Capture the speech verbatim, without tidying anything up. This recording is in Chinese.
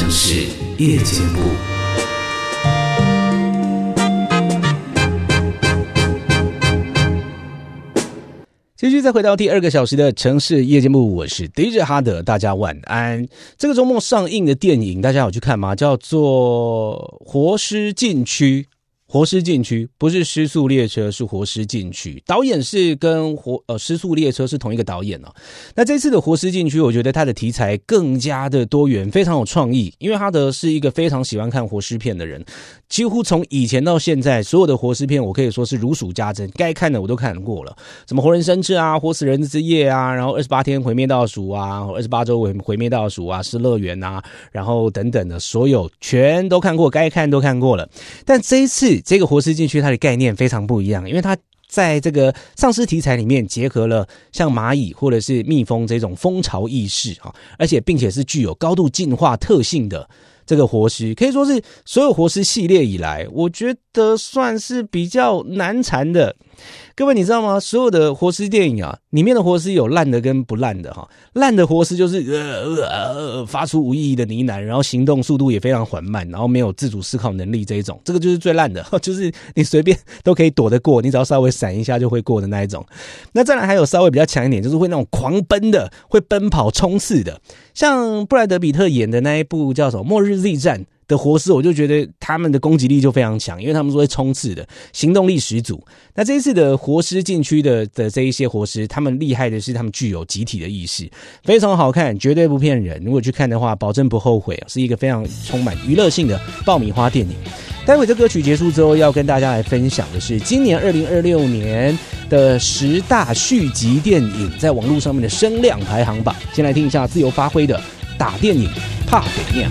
城市夜间部。继续再回到第二个小时的城市夜间部，我是 D J 哈德，大家晚安。这个周末上映的电影，大家有去看吗？叫做《活尸禁区》。活尸禁区不是失速列车，是活尸禁区。导演是跟活呃失速列车是同一个导演哦。那这次的活尸禁区，我觉得它的题材更加的多元，非常有创意。因为哈德是一个非常喜欢看活尸片的人，几乎从以前到现在，所有的活尸片我可以说是如数家珍，该看的我都看过了。什么活人生吃啊，活死人之夜啊，然后二十八天毁灭倒数啊，二十八周毁灭倒数啊，失乐园啊，然后等等的所有全都看过，该看都看过了。但这一次这个活尸禁区它的概念非常不一样，因为它在这个丧尸题材里面结合了像蚂蚁或者是蜜蜂这种蜂巢意识，而且并且是具有高度进化特性的这个活尸，可以说是所有活尸系列以来，我觉得算是比较难缠的。各位你知道吗？所有的活尸电影啊，里面的活尸有烂的跟不烂的哈。烂的活尸就是呃呃呃发出无意义的呢喃，然后行动速度也非常缓慢，然后没有自主思考能力这一种，这个就是最烂的，就是你随便都可以躲得过，你只要稍微闪一下就会过的那一种。那再来还有稍微比较强一点，就是会那种狂奔的，会奔跑冲刺的，像布莱德比特演的那一部叫什么《末日 Z 战》的活尸，我就觉得他们的攻击力就非常强，因为他们是会冲刺的，行动力十足。那这一次的活尸禁区的的这一些活尸，他们厉害的是他们具有集体的意识，非常好看，绝对不骗人。如果去看的话，保证不后悔，是一个非常充满娱乐性的爆米花电影。待会这歌曲结束之后，要跟大家来分享的是今年二零二六年的十大续集电影在网络上面的声量排行榜。先来听一下自由发挥的打电影怕怎样。